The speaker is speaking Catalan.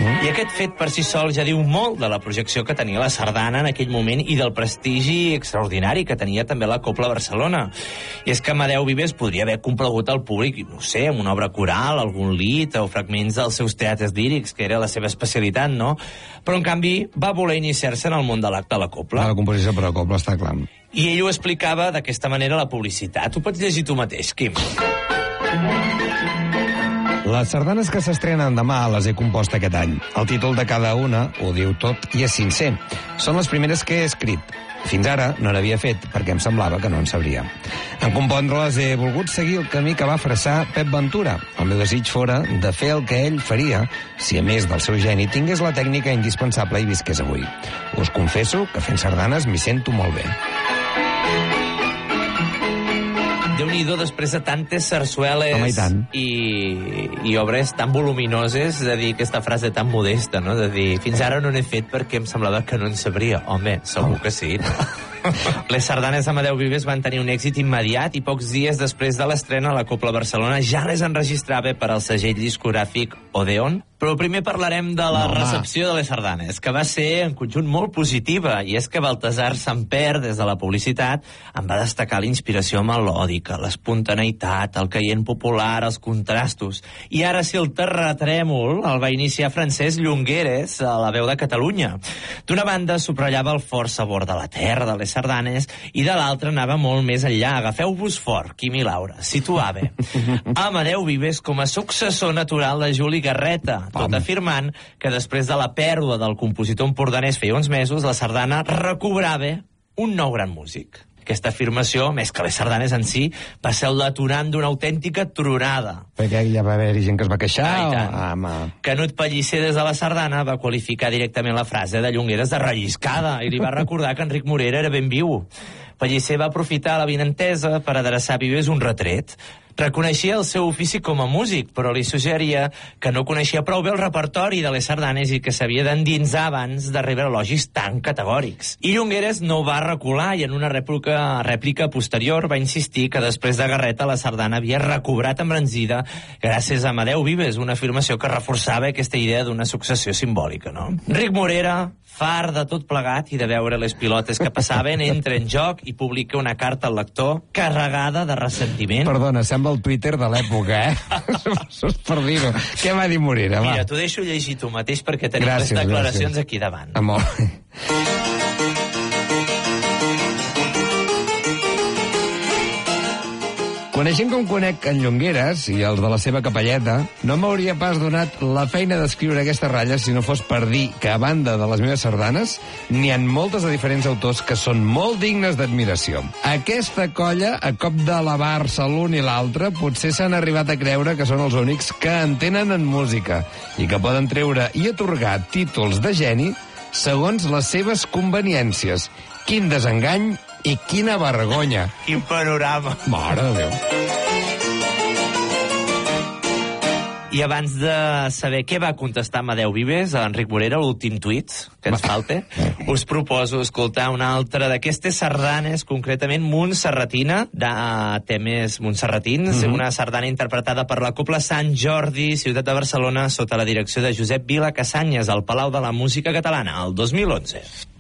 I aquest fet per si sol ja diu molt de la projecció que tenia la sardana en aquell moment i del prestigi extraordinari que tenia també la Cobla Barcelona. I és que Amadeu Vives podria haver complagut al públic, no sé, amb una obra coral, algun lit o fragments dels seus teatres lírics, que era la seva especialitat, no? Però, en canvi, va voler iniciar-se en el món de l'acte de la cobla. La composició per la cobla, està clar. I ell ho explicava d'aquesta manera a la publicitat. Ho pots llegir tu mateix, Quim. Les sardanes que s'estrenen demà les he compost aquest any. El títol de cada una ho diu tot i és sincer. Són les primeres que he escrit. Fins ara no n'havia fet, perquè em semblava que no en sabria. En compondre-les he volgut seguir el camí que va freçar Pep Ventura. El meu desig fora de fer el que ell faria si, a més del seu geni, tingués la tècnica indispensable i visqués avui. Us confesso que fent sardanes m'hi sento molt bé. Déu-n'hi-do, després de tantes sarsueles i obres tan voluminoses, de dir aquesta frase tan modesta, no? De dir, fins ara no n'he fet perquè em semblava que no en sabria. Home, segur que sí. Les sardanes d'Amadeu Vives van tenir un èxit immediat i pocs dies després de l'estrena la Cobla Barcelona ja les enregistrava per al segell discogràfic Odeon. Però primer parlarem de la recepció de les sardanes, que va ser en conjunt molt positiva, i és que Baltasar Samper, des de la publicitat, en va destacar la inspiració melòdica, l'espontaneïtat, el caient popular, els contrastos. I ara sí, el terratrèmol el va iniciar Francesc Llongueres, a la Veu de Catalunya. D'una banda, subratllava el fort sabor de la terra, de les sardanes, i de l'altra anava molt més enllà. Agafeu-vos fort, Quim i Laura. Situava Amadeu Vives com a successor natural de Juli Garreta, tot afirmant que després de la pèrdua del compositor empordanès feia uns mesos, la sardana recobrava un nou gran músic. Aquesta afirmació, més que les sardanes en si, va ser el detonant d'una autèntica tronada. Perquè ja va haver gent que es va queixar? Canut Pellicer, des de la sardana, va qualificar directament la frase de Llongueres de relliscada i li va recordar que Enric Morera era ben viu. Pellicer va aprofitar la vinentesa per adreçar a Vives un retret. Reconeixia el seu ofici com a músic, però li suggeria que no coneixia prou bé el repertori de les sardanes i que s'havia d'endinsar abans de rebre elogis tan categòrics. I Llongueres no va recular i en una rèplica posterior va insistir que després de Garreta la sardana havia recobrat embranzida gràcies a Amadeu Vives, una afirmació que reforçava aquesta idea d'una successió simbòlica, no? Enric Morera, far de tot plegat i de veure les pilotes que passaven, entra en joc i publica una carta al lector carregada de ressentiment. Perdona, sembla el Twitter de l'època, Sos per dir-ho. Què va dir Morera? Mira, t'ho deixo llegir tu mateix perquè tenim les declaracions aquí davant. Amor. Coneixent com conec en Llongueres i els de la seva capelleta, no m'hauria pas donat la feina d'escriure aquestes ratlles si no fos per dir que, a banda de les meves sardanes, n'hi ha moltes de diferents autors que són molt dignes d'admiració. Aquesta colla, a cop d'alabar-se l'un i l'altre, potser s'han arribat a creure que són els únics que entenen en música i que poden treure i atorgar títols de geni segons les seves conveniències. Quin desengany i quina vergonya. Quin panorama. Mare de Déu. I abans de saber què va contestar Amadeu Vives a Enric Morera, l'últim tuit que ens falta, us proposo escoltar una altra d'aquestes sardanes, concretament montserratina, de temes montserratins, una sardana interpretada per la Cobla Sant Jordi, ciutat de Barcelona, sota la direcció de Josep Vila Casanyes, al Palau de la Música Catalana, el 2011.